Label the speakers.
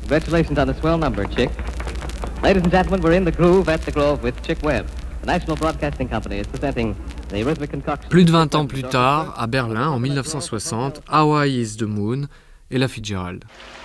Speaker 1: Congratulations on a swell number, Chick. Ladies and gentlemen, we're in the groove at the Grove with Chick Webb. The National Broadcasting Company is presenting the rhythmic concoction.
Speaker 2: Plus de 20 ans plus tard, à Berlin, en 1960, Hawaii is the Moon et la Fitzgerald.